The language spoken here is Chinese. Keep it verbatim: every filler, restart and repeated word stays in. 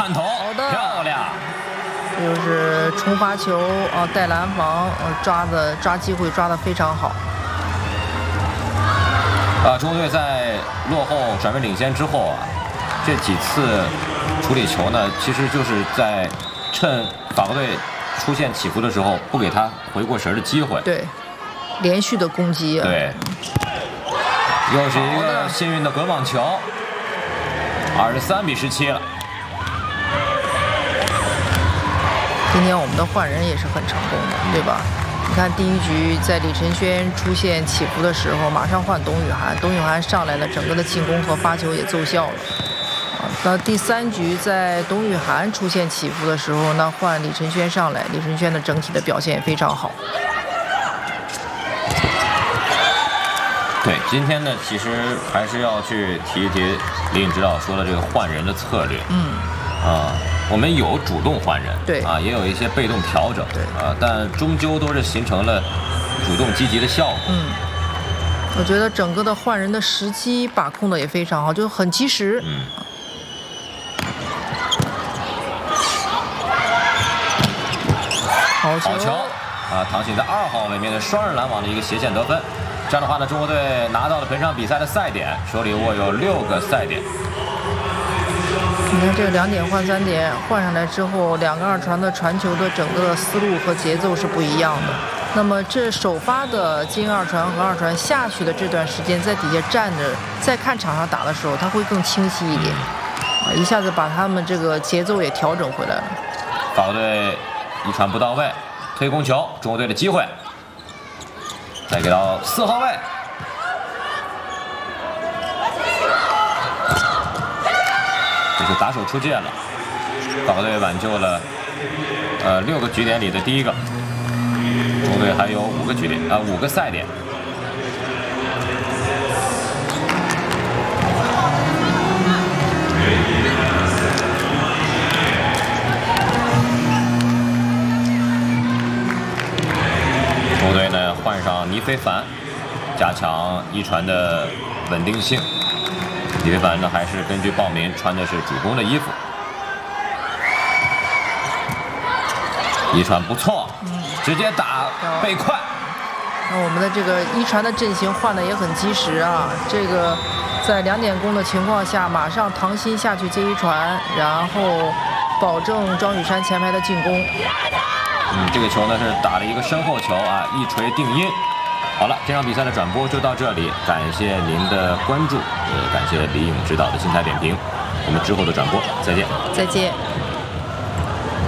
探头，漂亮。 这就是冲发球啊，带拦防，呃，抓的抓机会抓得非常好。 啊，中国队在落后转为领先之后啊，这几次处理球呢，其实就是在趁法国队出现起伏的时候，不给他回过神的机会。 对，连续的攻击、啊。 对，又是一个幸运的滚网球，二十三比十七了。 今天我们的换人也是很成功的，对吧？你看第一局在李承轩出现起伏的时候，马上换董宇涵，董宇涵上来了，整个的进攻和发球也奏效了。啊，那第三局在董宇涵出现起伏的时候，那换李承轩上来，李承轩的整体的表现也非常好。 对，今天呢，其实还是要去提一提李颖指导说的这个换人的策略。 嗯。 啊。我们有主动换人， 对啊，也有一些被动调整， 对啊，但终究都是形成了主动积极的效果。 嗯，我觉得整个的换人的时机把控的也非常好，就很及时。 嗯。 好球！ 好球！啊，唐鑫在二号位面对双人拦网的一个斜线得分。这样的话呢，中国队拿到了本场比赛的赛点，手里握有六个赛点。 你看这个两点换三点换上来之后，两个二传的传球的整个思路和节奏是不一样的。那么这首发的金二传和二传下去的这段时间，在底下站着，在看场上打的时候，他会更清晰一点，啊，一下子把他们这个节奏也调整回来了。 法国队一传不到位，推攻球，中国队的机会，再给到四号位。这是打手出界了，法国队挽救了呃六个局点里的第一个，中国队还有五个局点啊、呃、五个赛点。中国队呢换上倪非凡，加强一传的稳定性。李非凡呢，还是根据报名穿的是主攻的衣服。一传不错，直接打背快。 那我们的这个一传的阵型换的也很及时啊！这个在两点攻的情况下，马上唐鑫下去接一传，然后保证庄宇珊前排的进攻。 嗯，这个球呢是打了一个身后球啊，一锤定音。好了，这场比赛的转播就到这里，感谢您的关注，也感谢李颖指导的精彩点评。我们之后的转播再见。 再见。